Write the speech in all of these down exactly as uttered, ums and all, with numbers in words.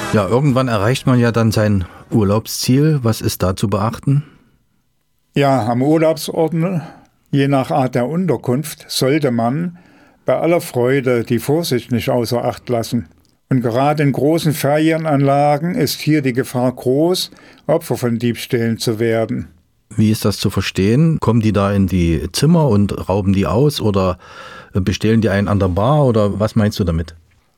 Ja, irgendwann erreicht man ja dann sein Urlaubsziel. Was ist da zu beachten? Ja, am Urlaubsort, je nach Art der Unterkunft, sollte man bei aller Freude die Vorsicht nicht außer Acht lassen. Und gerade in großen Ferienanlagen ist hier die Gefahr groß, Opfer von Diebstählen zu werden. Wie ist das zu verstehen? Kommen die da in die Zimmer und rauben die aus oder bestehlen die einen an der Bar oder was meinst du damit?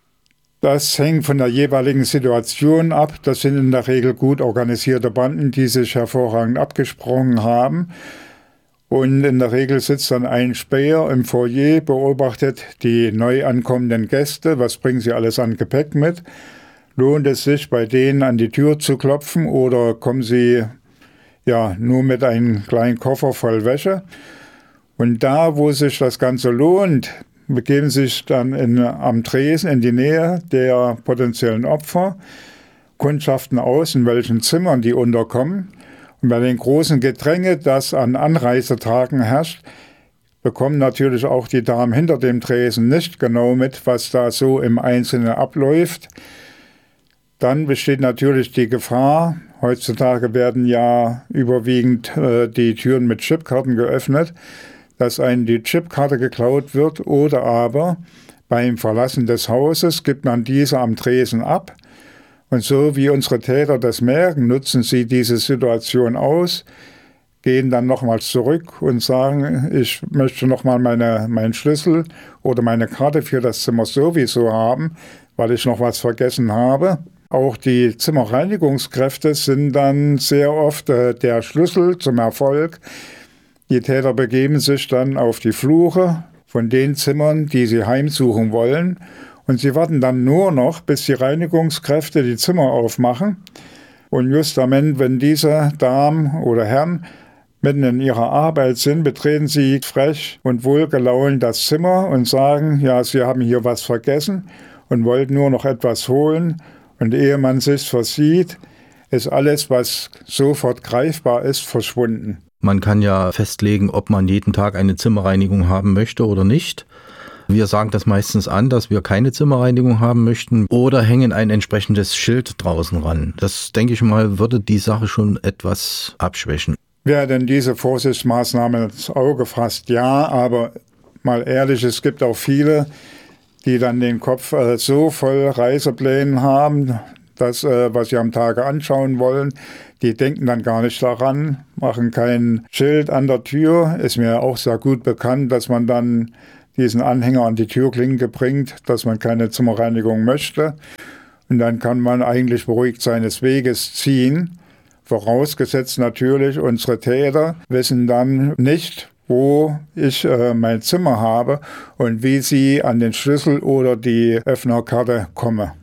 Das hängt von der jeweiligen Situation ab. Das sind in der Regel gut organisierte Banden, die sich hervorragend abgesprochen haben. Und in der Regel sitzt dann ein Späher im Foyer, beobachtet die neu ankommenden Gäste. Was bringen sie alles an Gepäck mit? Lohnt es sich, bei denen an die Tür zu klopfen oder kommen sie ja nur mit einem kleinen Koffer voll Wäsche? Und da, wo sich das Ganze lohnt, begeben sich dann in, am Tresen in die Nähe der potenziellen Opfer, kundschaften aus, in welchen Zimmern die unterkommen. Und bei den großen Gedränge, das an Anreisetagen herrscht, bekommen natürlich auch die Damen hinter dem Tresen nicht genau mit, was da so im Einzelnen abläuft. Dann besteht natürlich die Gefahr, heutzutage werden ja überwiegend äh, die Türen mit Chipkarten geöffnet, dass einem die Chipkarte geklaut wird oder aber beim Verlassen des Hauses gibt man diese am Tresen ab. Und so wie unsere Täter das merken, nutzen sie diese Situation aus, gehen dann nochmals zurück und sagen, ich möchte nochmal meine, meinen Schlüssel oder meine Karte für das Zimmer sowieso haben, weil ich noch was vergessen habe. Auch die Zimmerreinigungskräfte sind dann sehr oft äh, der Schlüssel zum Erfolg. Die Täter begeben sich dann auf die Flure von den Zimmern, die sie heimsuchen wollen. Und sie warten dann nur noch, bis die Reinigungskräfte die Zimmer aufmachen. Und justament, wenn diese Damen oder Herren mitten in ihrer Arbeit sind, betreten sie frech und wohlgelaunt das Zimmer und sagen, ja, sie haben hier was vergessen und wollten nur noch etwas holen. Und ehe man sich versieht, ist alles, was sofort greifbar ist, verschwunden. Man kann ja festlegen, ob man jeden Tag eine Zimmerreinigung haben möchte oder nicht. Wir sagen das meistens an, dass wir keine Zimmerreinigung haben möchten oder hängen ein entsprechendes Schild draußen ran. Das, denke ich mal, würde die Sache schon etwas abschwächen. Wer denn diese Vorsichtsmaßnahmen ins Auge fasst, ja, aber mal ehrlich, es gibt auch viele, die dann den Kopf äh, so voll Reiseplänen haben, das, äh, was sie am Tage anschauen wollen, die denken dann gar nicht daran, machen kein Schild an der Tür. Ist mir auch sehr gut bekannt, dass man dann diesen Anhänger an die Türklinke bringt, dass man keine Zimmerreinigung möchte. Und dann kann man eigentlich beruhigt seines Weges ziehen. Vorausgesetzt natürlich, unsere Täter wissen dann nicht, wo ich äh, mein Zimmer habe und wie sie an den Schlüssel oder die Öffnerkarte komme.